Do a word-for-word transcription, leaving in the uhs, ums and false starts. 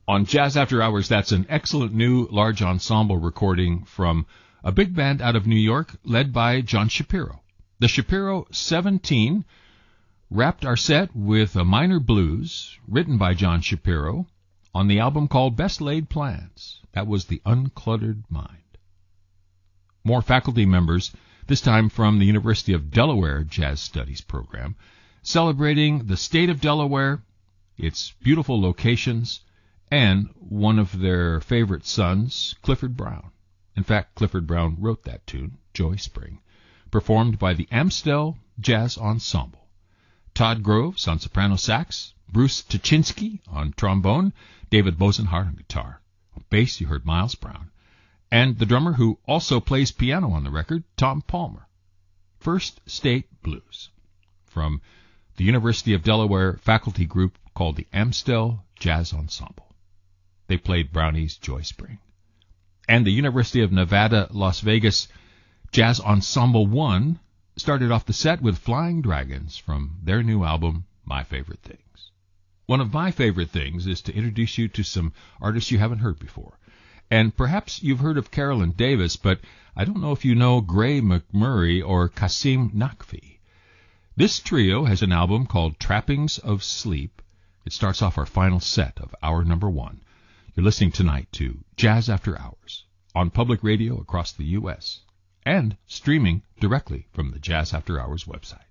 On Jazz After Hours, that's an excellent new large ensemble recording from a big band out of New York led by John Shapiro. The Shapiro seventeen wrapped our set with a minor blues written by John Shapiro on the album called Best Laid Plans. That was The Uncluttered Mind. More faculty members, this time from the University of Delaware Jazz Studies program, celebrating the state of Delaware, its beautiful locations, and one of their favorite sons, Clifford Brown. In fact, Clifford Brown wrote that tune, Joy Spring, performed by the Amstel Jazz Ensemble. Todd Groves on soprano sax, Bruce Tuchinski on trombone, David Bosenhart on guitar. On bass, you heard Miles Brown. And the drummer who also plays piano on the record, Tom Palmer. First State Blues, from the University of Delaware faculty group called the Amstel Jazz Ensemble. They played Brownie's Joy Spring. And the University of Nevada, Las Vegas Jazz Ensemble one started off the set with Flying Dragons from their new album, My Favorite Things. One of my favorite things is to introduce you to some artists you haven't heard before. And perhaps you've heard of Carolyn Davis, but I don't know if you know Gray McMurray or Kasim Naqvi. This trio has an album called Trappings of Sleep. It starts off our final set of hour number one. You're listening tonight to Jazz After Hours on public radio across the U S and streaming directly from the Jazz After Hours website.